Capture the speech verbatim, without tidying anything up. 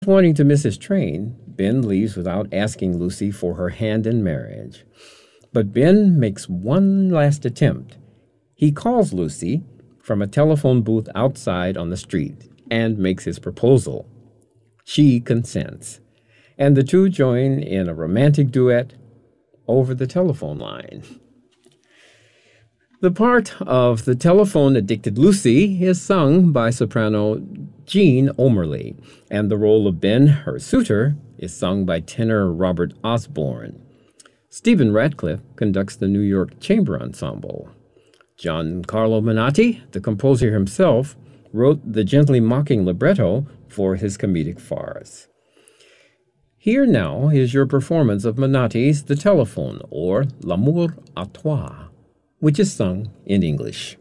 Wanting to miss his train, Ben leaves without asking Lucy for her hand in marriage. But Ben makes one last attempt. He calls Lucy from a telephone booth outside on the street and makes his proposal. She consents, and the two join in a romantic duet over the telephone line. The part of the telephone-addicted Lucy is sung by soprano Jean Omerly, and the role of Ben, her suitor, is sung by tenor Robert Osborne. Stephen Radcliffe conducts the New York Chamber Ensemble. Giancarlo Menotti, the composer himself, wrote the gently mocking libretto for his comedic farce. Here now is your performance of Menotti's The Telephone, or L'amour à toi, which is sung in English.